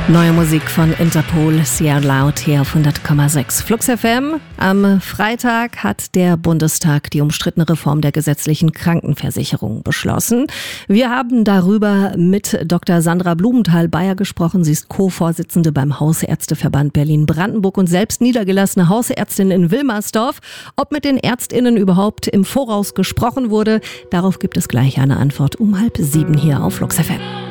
Neue Musik von Interpol, Sierra Loud hier auf 100,6 Flux FM. Am Freitag hat der Bundestag die umstrittene Reform der gesetzlichen Krankenversicherung beschlossen. Wir haben darüber mit Dr. Sandra Blumenthal-Bayer gesprochen. Sie ist Co-Vorsitzende beim Hausärzteverband Berlin-Brandenburg und selbst niedergelassene Hausärztin in Wilmersdorf. Ob mit den ÄrztInnen überhaupt im Voraus gesprochen wurde, darauf gibt es gleich eine Antwort um 6:30 hier auf Flux FM.